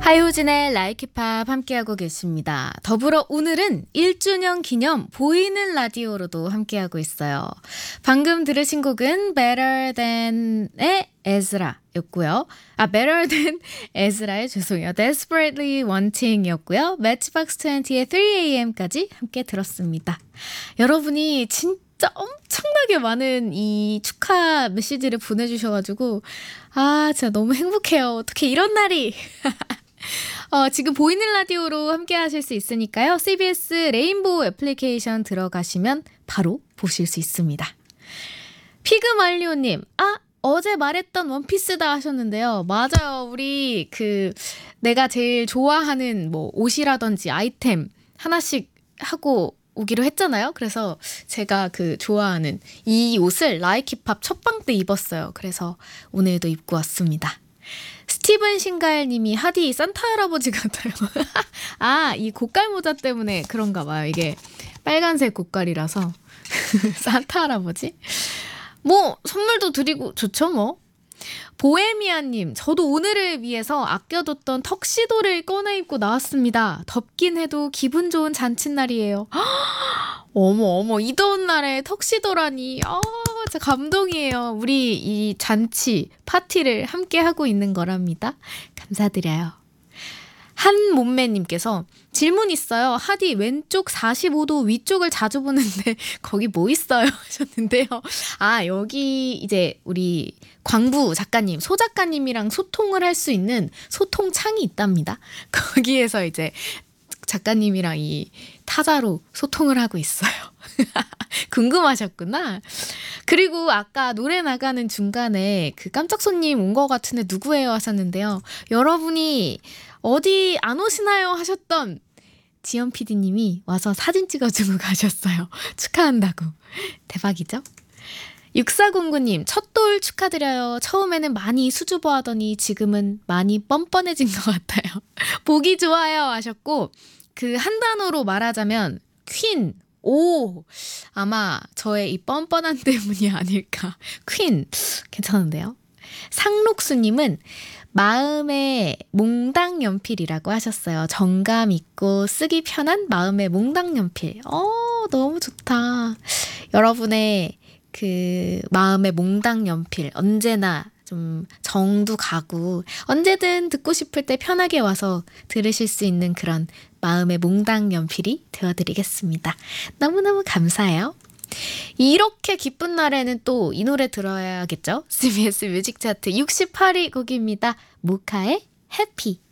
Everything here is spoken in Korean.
하효진의 라이키팝 함께하고 계십니다. 더불어 오늘은 1주년 기념 보이는 라디오로도 함께하고 있어요. 방금 들으신 곡은 Better Than의 Ezra 였고요. Better Than Ezra의 죄송해요. Desperately Wanting 였고요. Matchbox 20의 3am까지 함께 들었습니다. 여러분이 진짜 엄청나게 많은 이 축하 메시지를 보내주셔가지고 진짜 너무 행복해요. 어떻게 이런 날이 지금 보이는 라디오로 함께 하실 수 있으니까요. CBS 레인보우 애플리케이션 들어가시면 바로 보실 수 있습니다. 피그말리오님, 어제 말했던 원피스다 하셨는데요. 맞아요. 우리 내가 제일 좋아하는 옷이라든지 아이템 하나씩 하고 오기로 했잖아요. 그래서 제가 좋아하는 이 옷을 라이키팝 첫방 때 입었어요. 그래서 오늘도 입고 왔습니다. 스티븐 신가일님이 하디 산타 할아버지 같아요. 이 고깔 모자 때문에 그런가 봐요. 이게 빨간색 고깔이라서 산타 할아버지? 선물도 드리고 좋죠 보헤미아님, 저도 오늘을 위해서 아껴뒀던 턱시도를 꺼내 입고 나왔습니다. 덥긴 해도 기분 좋은 잔칫날이에요. 어머 이 더운 날에 턱시도라니 진짜 감동이에요. 우리 이 잔치 파티를 함께 하고 있는 거랍니다. 감사드려요. 한몸매님께서 질문 있어요. 하디 왼쪽 45도 위쪽을 자주 보는데 거기 뭐 있어요? 하셨는데요. 여기 이제 우리 광부 작가님, 소 작가님이랑 소통을 할 수 있는 소통창이 있답니다. 거기에서 이제 작가님이랑 이 타자로 소통을 하고 있어요. 궁금하셨구나. 그리고 아까 노래 나가는 중간에 깜짝 손님 온 것 같은데 누구예요 하셨는데요. 여러분이 어디 안 오시나요 하셨던 지연 PD님이 와서 사진 찍어주고 가셨어요. 축하한다고. 대박이죠? 6409님, 첫 돌 축하드려요. 처음에는 많이 수줍어 하더니 지금은 많이 뻔뻔해진 것 같아요. 보기 좋아요 하셨고, 한 단어로 말하자면 퀸. 아마 저의 이 뻔뻔한 때문이 아닐까. 퀸. 괜찮은데요? 상록수님은 마음의 몽당 연필이라고 하셨어요. 정감 있고 쓰기 편한 마음의 몽당 연필. 너무 좋다. 여러분의 마음의 몽당 연필 언제나 좀 정도 가고 언제든 듣고 싶을 때 편하게 와서 들으실 수 있는 그런 마음의 몽당 연필이 되어드리겠습니다. 너무너무 감사해요. 이렇게 기쁜 날에는 또 이 노래 들어야겠죠? CBS 뮤직 차트 68위 곡입니다. 모카의 해피.